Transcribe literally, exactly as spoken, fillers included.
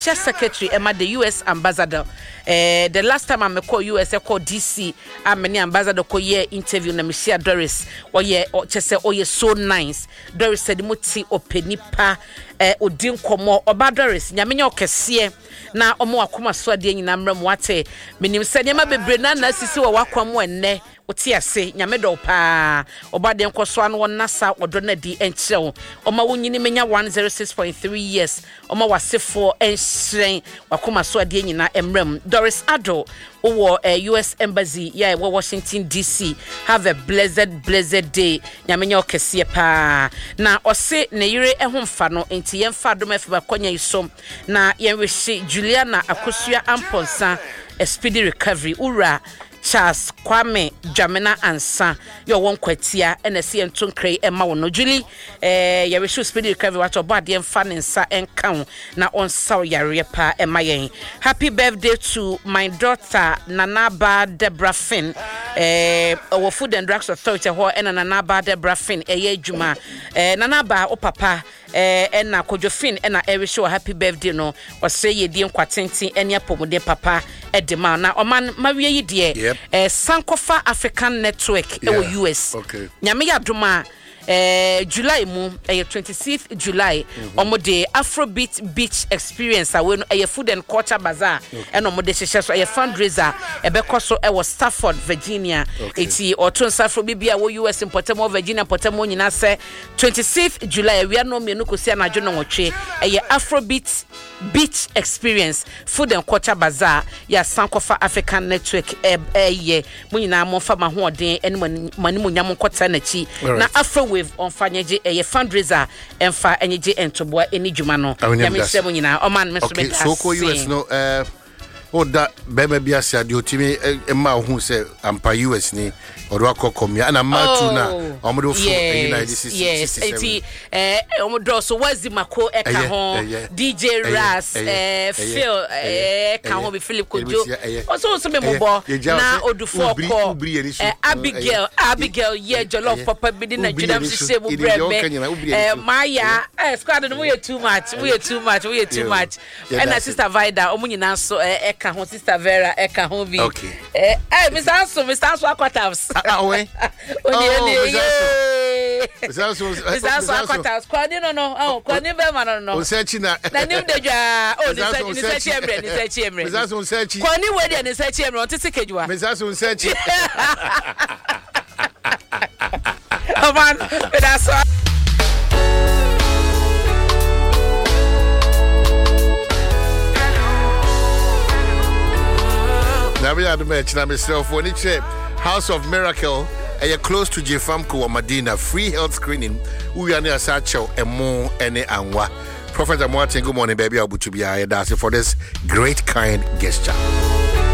secretary Emma the U S ambassador. Uh, the last time I me call U S I call D C I'm many ambassador ko ye interview na me share Doris or ye or just say oh ye so nice. Doris said muti openipa eh odin komo oba Doris nyame nya okese na omo akoma so ade nyina mram wate menim se nyama bebre na na sisi wo wakwam enne wote ase nyame do pa oba de nkoso an won nasa odo na di enchew oma wonyini menya one oh six point three years oma wasefo enhyen wakoma so ade nyina emram Doris Ado Owo uh, U S Embassy yeah we Washington D C have a blessed blessed day nyamenya okese pa na ose ne yire ehomfa no enti yemfa do mefa konya isom na yenweshi Juliana Akosua Amponsa a speedy recovery ura Charles Kwame Jamina Ansa yo won kwatia na se entonkre e ma wono Julie eh ye wish speedy recovery what about dem fa nsa enka na on saw yare pa e ma yen. Happy birthday to my daughter Nanaba Deborah Finn eh our Food and Drugs Authority ho e Nanaba Deborah Finn e ye adwuma eh Nanaba o papa eh na Kojo Finn e na e wish happy birthday no o say ye di nkwatenten ene apomode papa e de ma na o man mawie yi de yep. eh Sankofa African Network yeah. e U S okay nyame yadoma eh July mu eh twenty-sixth July mm-hmm. omode Afrobeat Beach Experience awe no eh Food and Culture Bazaar and omode hyehyɛ so eh fundraiser e be koso e was Stafford Virginia okay. eti oton Afro bibia wo U S Portamo Virginia Portamo nyina se twenty-sixth July we no me no kosi anajo no nwotwe eh Afrobeat Beach Experience Food and Culture Bazaar ya Sankofa African Network eh eh mo nyina mo fa ma ho oden ene mani mo nyam nkota na chi na Afro wave on fanyeje eh fundraiser enfa enyeje entoboa eni dwuma no ya me se mo nyina o man me so be so ko U S no eh o da bema bia sia de otimi e ma hu se ampa U S ni odo akokomia na matu na omodo fu United States yes eti eh omodo so wazimako e ka ho D J Ras eh Phil eh ka ho be Philip Kojo also so me mobo na odufo ko eh Abigail Abigail ye jollof papa bi na Judam sise bu brebe eh Maya eh squad no we too much we too much we too much and sister Vida omunyina so eh ka ho sister Vera e ka ho bi eh eh Mister Anso Mister Anso Aquatabs ah we oh Mister Anso Mister Anso Aquatabs kwani no no oh kwani be ma no no o search na na nim de dwa oh ni search ni search emre ni search emre Mister Anso search kwani we de ni search emre on tete kejua Mister Anso search oh man that's all. Now we are the match now myself when it's House of Miracle and close to Jefamko or Medina free health screening we are near Sacho and more any anwa Prophet Martin good morning baby Abu to be that's for this great kind gesture.